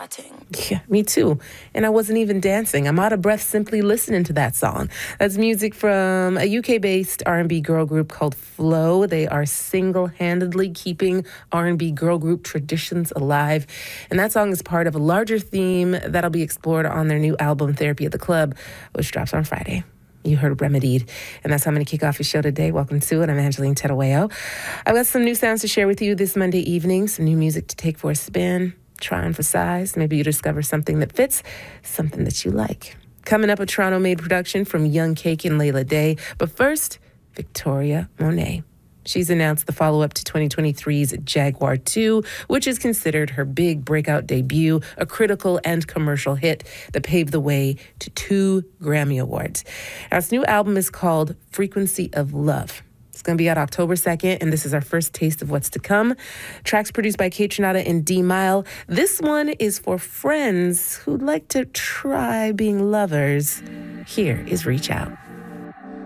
Yeah, me too. And I wasn't even dancing. I'm out of breath simply listening to that song. That's music from a UK-based R&B girl group called Flow. They are single-handedly keeping R&B girl group traditions alive. And that song is part of a larger theme that'll be explored on their new album, Therapy at the Club, which drops on Friday. You heard Remedied. And that's how I'm going to kick off your show today. Welcome to it. I'm Angeline Tedaweo. I've got some new sounds to share with you this Monday evening, some new music to take for a spin, try on for size. Maybe you discover something that fits, something that you like. Coming up, a Toronto-made production from Young Cake and Layla Day. But first, Victoria Monet. She's announced the follow-up to 2023's Jaguar 2, which is considered her big breakout debut, a critical and commercial hit that paved the way to 2 Grammy Awards. Now, this new album is called Frequency of Love. It's going to be out October 2nd, and this is our first taste of what's to come. Tracks produced by Kate Trinata and D Mile. This one is for friends who'd like to try being lovers. Here is Reach Out.